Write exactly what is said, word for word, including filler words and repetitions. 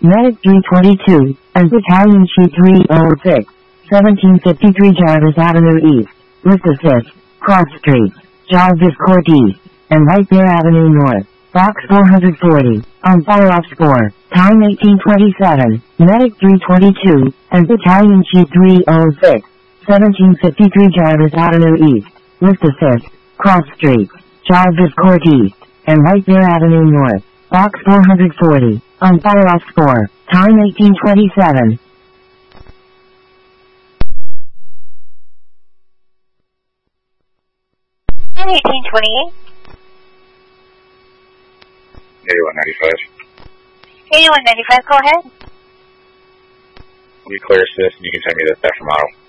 Medic three twenty-two, and Battalion Chief three oh six, seventeen fifty-three Jarvis Avenue East, with Assist, Cross Street, Jarvis Court East, and White Bear Avenue North, Box four forty, on fire off score, time eighteen twenty-seven, Medic three twenty-two, and Battalion Chief three oh six, seventeen fifty-three Jarvis Avenue East, with Assist, Cross Street, Jarvis Court East, and White Bear Avenue North, Box four forty, on fire off score, time eighteen twenty-seven. eighteen twenty-eight. eighty-one ninety-five. eighty-one ninety-five, go ahead. We clear assist and you can send me the special model.